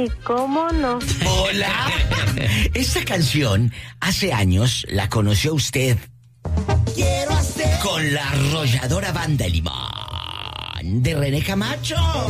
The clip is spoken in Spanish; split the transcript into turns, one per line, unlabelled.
Sí, ¿cómo no?
Hola. Esta canción hace años la conoció usted con la arrolladora banda Limón de René Camacho.